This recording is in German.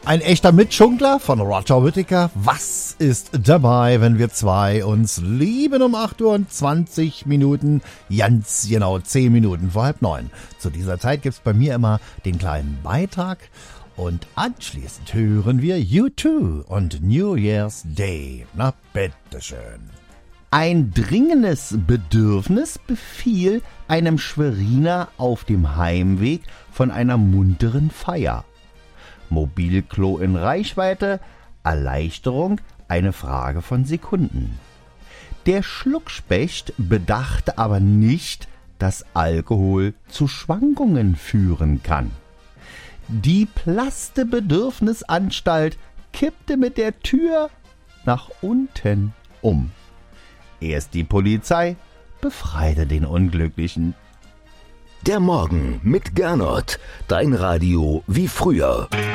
Ein echter Mitschunkler von Roger Whittaker. Was ist dabei, wenn wir zwei uns lieben um 8 Uhr und 20 Minuten? Ganz genau 10 Minuten vor 8:30. Zu dieser Zeit gibt's bei mir immer den kleinen Beitrag. Und anschließend hören wir U2 und New Year's Day. Na, bitteschön. Ein dringendes Bedürfnis befiel einem Schweriner auf dem Heimweg von einer munteren Feier. Mobilklo in Reichweite, Erleichterung, eine Frage von Sekunden. Der Schluckspecht bedachte aber nicht, dass Alkohol zu Schwankungen führen kann. Die plaste Bedürfnisanstalt kippte mit der Tür nach unten um. Erst die Polizei befreite den Unglücklichen. Der Morgen mit Gernot, dein Radio wie früher.